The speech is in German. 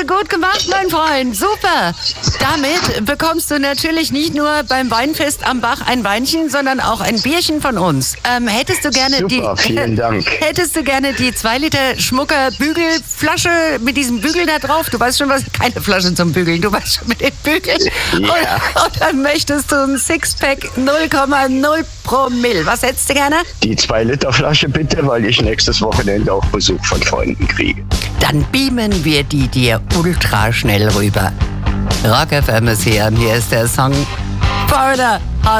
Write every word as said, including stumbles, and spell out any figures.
du gut gemacht, mein Freund. Super. Damit bekommst du natürlich nicht nur beim Weinfest am Bach ein Weinchen, sondern auch ein Bierchen von uns. Ähm, hättest du gerne Super, die, vielen Dank. Hättest du gerne die zwei Liter Schmucker Bügelflasche mit diesem Bügel da drauf? Du weißt schon was, keine Flasche zum Bügeln, du weißt schon mit den Bügeln. Ja. Und, und dann möchtest du ein Sixpack null Komma null Promille. Was hättest du gerne? Die zwei Liter Flasche bitte, weil ich nächstes Wochenende auch Besuch von Freunden kriege. Dann beamen wir die dir ultra schnell rüber. Rock F M ist hier und hier ist der Song Foreigner.